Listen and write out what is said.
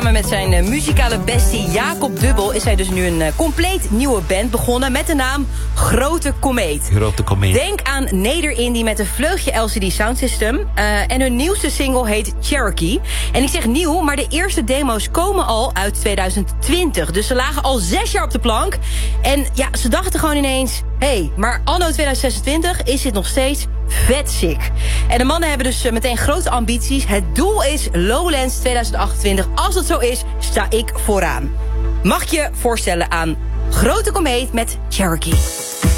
Samen met zijn muzikale bestie Jacob Dubbel is hij dus nu een compleet nieuwe band begonnen met de naam Grote Komeet. Grote Komeet. Denk aan neder-indie met een vleugje LCD Sound System. En hun nieuwste single heet Cherokee. En ik zeg nieuw, maar de eerste demo's komen al uit 2020. Dus ze lagen al 6 jaar op de plank. En ja, ze dachten gewoon ineens... Hé, maar anno 2026 is dit nog steeds vet sick. En de mannen hebben dus meteen grote ambities. Het doel is Lowlands 2028. Als dat zo is, sta ik vooraan. Mag je voorstellen aan Grote Komeet met Cherokee.